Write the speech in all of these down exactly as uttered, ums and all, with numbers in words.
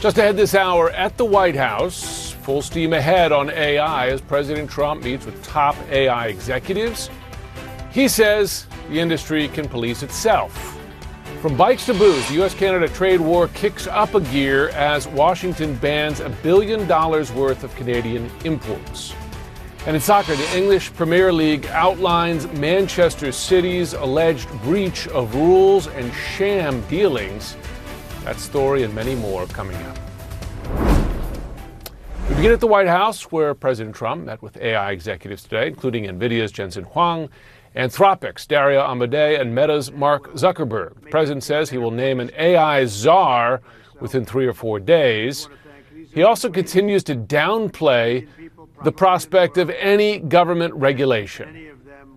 Just ahead this hour at the White House, full steam ahead on A I as President Trump meets with top A I executives. He says the industry can police itself. From bikes to booze, the U S Canada trade war kicks up a gear as Washington bans a billion dollars worth of Canadian imports. And in soccer, the English Premier League outlines Manchester City's alleged breach of rules and sham dealings. That story and many more coming up. We begin at the White House, where President Trump met with A I executives today, including NVIDIA's Jensen Huang, Anthropic's Daria Amodei, and Meta's Mark Zuckerberg. The president says he will name an A I czar within three or four days. He also continues to downplay the prospect of any government regulation.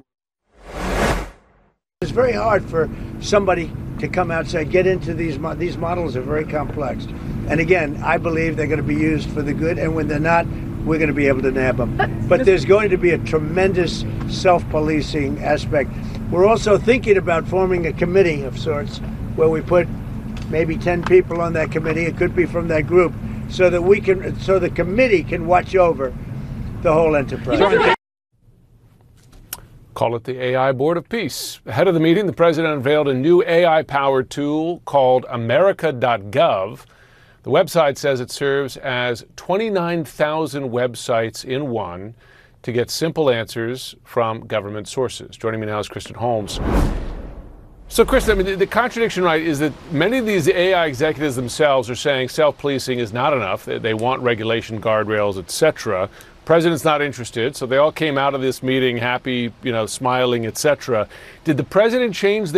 It's very hard for somebody to come out and say, get into these, mo- these models are very complex. And again, I believe they're going to be used for the good, and when they're not, we're going to be able to nab them. But there's going to be a tremendous self-policing aspect. We're also thinking about forming a committee of sorts where we put maybe ten people on that committee. It could be from that group, so that we can, so the committee can watch over the whole enterprise. Call it the A I Board of Peace. Ahead of the meeting, the president unveiled a new A I-powered tool called America dot gov. The website says it serves as twenty-nine thousand websites in one to get simple answers from government sources. Joining me now is Kristen Holmes. So, Kristen, I mean, the, the contradiction, right, is that many of these A I executives themselves are saying self-policing is not enough. They, they want regulation, guardrails, et cetera. President's not interested, so they all came out of this meeting happy, you know, smiling, et cetera. Did the president change their